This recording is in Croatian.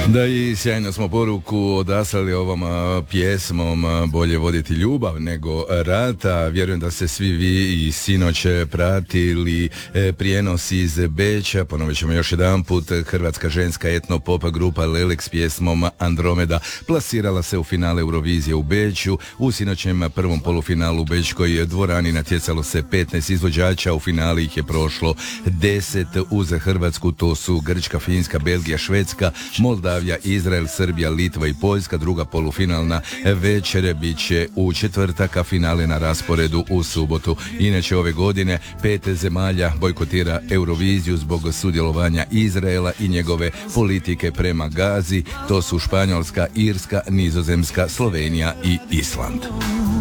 Da, i sjajno smo poruku odaslali ovom pjesmom Bolje voditi ljubav nego rata. Vjerujem da ste svi vi i sinoć pratili prijenos iz Beča. Ponovit ćemo još jedan put. Hrvatska ženska etno-pop grupa Lelek s pjesmom Andromeda plasirala se u finale Eurovizije u Beču. U sinoćem prvom polufinalu u Bečkoj dvorani natjecalo se 15 izvođača. U finali ih je prošlo 10 uz Hrvatsku. To su Grčka, Finska, Belgija, Švedska, Moldavija, Izrael, Srbija, Litva i Poljska. Druga polufinalna večer bit će u četvrtak, a finale na rasporedu u subotu. Inače, ove godine 5 zemalja bojkotira Euroviziju zbog sudjelovanja Izraela i njegove politike prema Gazi. To su Španjolska, Irska, Nizozemska, Slovenija i Island.